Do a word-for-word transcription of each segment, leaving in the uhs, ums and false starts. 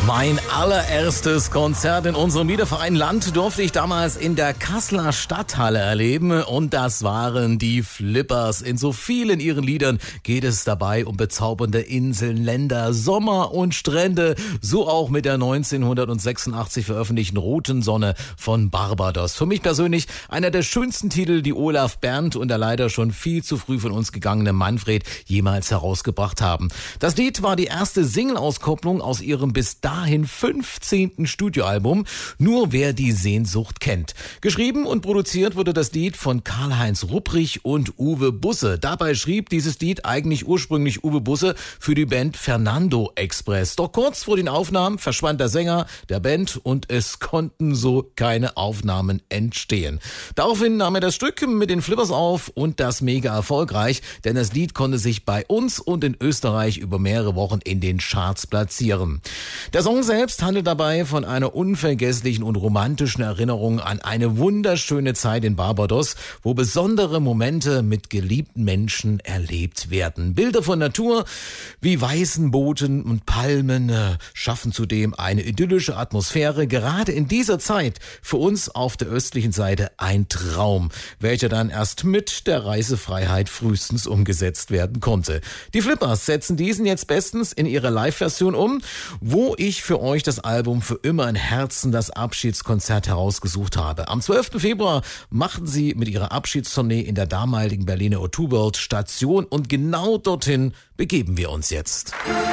Mein allererstes Konzert in unserem Liederverein Land durfte ich damals in der Kasseler Stadthalle erleben und das waren die Flippers. In so vielen ihren Liedern geht es dabei um bezaubernde Inseln, Länder, Sommer und Strände, so auch mit der neunzehnhundertsechsundachtzig veröffentlichten Roten Sonne von Barbados. Für mich persönlich einer der schönsten Titel, die Olaf Berndt und der leider schon viel zu früh von uns gegangene Manfred jemals herausgebracht haben. Das Lied war die erste Single-Auskopplung aus ihrem bis dahin fünfzehnten Studioalbum Nur wer die Sehnsucht kennt. Geschrieben und produziert wurde das Lied von Karl-Heinz Rupprich und Uwe Busse. Dabei schrieb dieses Lied eigentlich ursprünglich Uwe Busse für die Band Fernando Express. Doch kurz vor den Aufnahmen verschwand der Sänger der Band und es konnten so keine Aufnahmen entstehen. Daraufhin nahm er das Stück mit den Flippers auf und das mega erfolgreich, denn das Lied konnte sich bei uns und in Österreich über mehrere Wochen in den Charts platzieren. Der Song selbst handelt dabei von einer unvergesslichen und romantischen Erinnerung an eine wunderschöne Zeit in Barbados, wo besondere Momente mit geliebten Menschen erlebt werden. Bilder von Natur wie weißen Booten und Palmen äh, schaffen zudem eine idyllische Atmosphäre, gerade in dieser Zeit für uns auf der östlichen Seite ein Traum, welcher dann erst mit der Reisefreiheit frühestens umgesetzt werden konnte. Die Flippers setzen diesen jetzt bestens in ihre Live-Version um, wo ich für euch das Album Für immer in Herzen, das Abschiedskonzert herausgesucht habe. Am zwölften Februar machten sie mit ihrer Abschiedstournee in der damaligen Berliner O zwei World Station und genau dorthin begeben wir uns jetzt.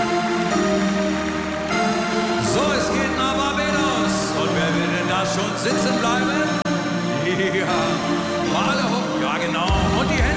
So, es geht nach Barbados. Und wer will denn da schon sitzen bleiben? Ja, alle hoch, ja genau. Und die Hände